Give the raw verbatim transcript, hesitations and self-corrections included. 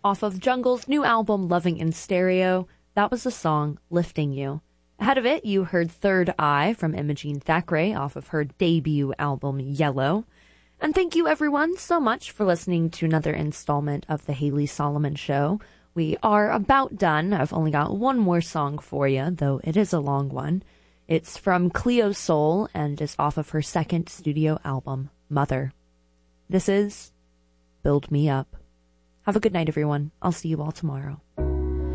Off of Jungle's new album, Loving in Stereo, that was the song Lifting You. Ahead of it, you heard Third Eye from Imogene Thackeray off of her debut album, Yellow. And thank you, everyone, so much for listening to another installment of The Haley Solomon Show. We are about done. I've only got one more song for you, though it is a long one. It's from Cleo Sol and is off of her second studio album, Mother. This is Build Me Up. Have a good night, everyone. I'll see you all tomorrow.